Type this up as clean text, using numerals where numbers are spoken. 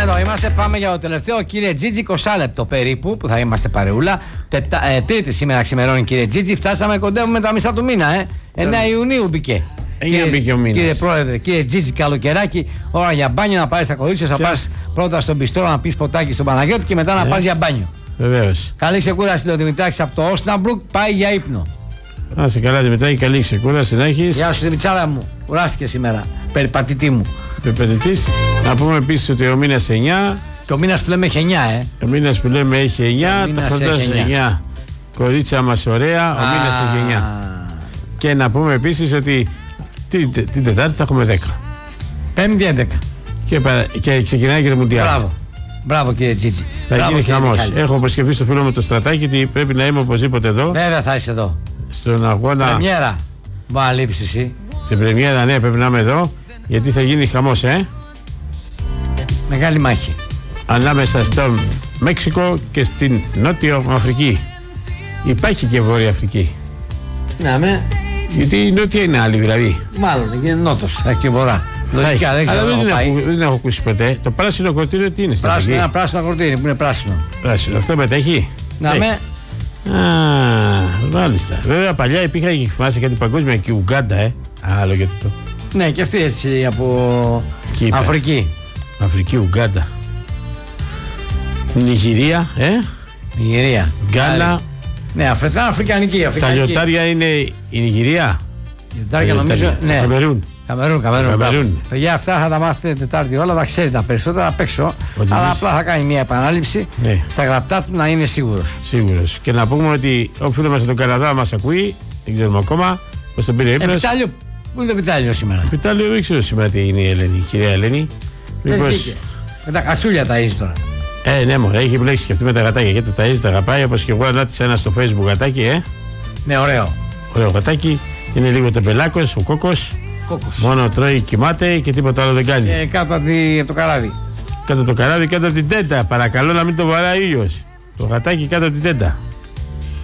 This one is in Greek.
εδώ είμαστε. Πάμε για το τελευταίο, κύριε Τζίτζι, 20 λεπτό περίπου που θα είμαστε παρεούλα. Τρίτη σήμερα ξημερώνει, κύριε Τζίτζι. Φτάσαμε, κοντεύουμε τα μισά του μήνα. 9 Ιουνίου μπήκε. Μπήκε ο μήνας. Κύριε Πρόεδρε, κύριε Τζίτζι, καλοκαιράκι, ώρα για μπάνιο, να πάρει τα κορίτσια. Θα πας πρώτα στον πιστρό να πει ποτάκι στον Παναγιώτη και μετά να πας για μπάνιο. Βεβαίως. Καλή ξεκούραση, λέει ο Δημητράκης από το Όσναμπρουκ, πάει για ύπνο. Να σε καλά, Δημητράκη, καλή ξεκούραση να έχεις. Γεια σου, Δημητσάρα μου. Κουράστηκε σήμερα. Περιπατητή μου. Περιπατητής. Να πούμε επίσης ότι ο μήνας 9. Και ο μήνας που λέμε έχει 9, Ο μήνας που λέμε έχει 9. Τα φαντάζομαι 9. Κορίτσα μας ωραία, ο μήνας έχει 9. Και να πούμε επίσης ότι την Τετάρτη θα έχουμε 10. Πέμπτη 11. Και ξεκινάει και το Μουντιάλ. Μπράβο. Μπράβο, κύριε Τζίτζι. Θα γίνει χαμός. Έχω προσκεφτεί στο φίλο μου το Στρατάκι ότι πρέπει να είμαι οπωσδήποτε εδώ. Βέβαια θα είσαι εδώ. Στον αγώνα. Πρεμιέρα. Μπορεί να λείψεις εσύ. Στην πρεμιέρα, ναι, πρέπει να είμαι εδώ. Γιατί θα γίνει χαμός, Μεγάλη μάχη. Ανάμεσα στο Μέξικο και στην Νότιο Αφρική. Υπάρχει και Βόρεια Αφρική. Να με. Γιατί η Νότια είναι άλλη, δηλαδή. Μάλλον είναι νότος, έχει και βορρά. Λογικά, δεν ξέρω. Δεν έχω ακούσει ποτέ. Το πράσινο κορτίριο τι είναι στην Αφρική? Ένα πράσινο κορτίριο που είναι πράσινο. Πράσινο, αυτό μετέχει. Να με. Μάλιστα. Βέβαια παλιά υπήρχε και θυμάσαι κάτι παγκόσμια και η Ουγγάντα, Άλλο γιατί το. Ναι, και αυτή έτσι από Αφρική. Αφρική, Ουγγάντα. Νιγηρία, Νιγηρία. Γκάνα. Ναι, αφρικανική. Τα λιωτάρια είναι η Νιγηρία. Λιωτάρια νομίζω. Ναι. Καμερούν. Παιδιά, αυτά θα τα μάθετε Τετάρτη όλα, τα ξέρετε τα περισσότερα απ' έξω. Αλλά απλά θα κάνει μια επανάληψη. Ναι. Στα γραπτά του να είναι σίγουρος. Σίγουρος. Και να πούμε ότι ο φίλος μας στον Καναδά μας ακούει. Δεν ξέρουμε ακόμα. Πώς τον πήρε ύπνος. Επιτάλιο. Πού είναι το επιτάλιο σήμερα? Επιτάλιο δεν ξέρω σήμερα τι είναι η Ελένη, κυρία Ελένη. Μήπως. Με τα κατσούλια ταΐζει τώρα. Ναι, μωρέ, έχει μπλέξει και αυτή με τα γατάκια. Γιατί τα ταΐζει, τα αγαπάει. Όπως και εγώ ανάτησα ένα στο Facebook γατάκι, Ναι, ωραίο. Ωραίο γατάκι. Είναι λίγο τεμπελάκος, ο κόκκος. Μόνο τρώει, κοιμάται και τίποτα άλλο δεν κάνει. Κάτω από το καράβι. Κάτω το καράβι, κάτω από την τέντα. Παρακαλώ να μην το βαράει ο ήλιος. Το γατάκι κάτω από την τέντα.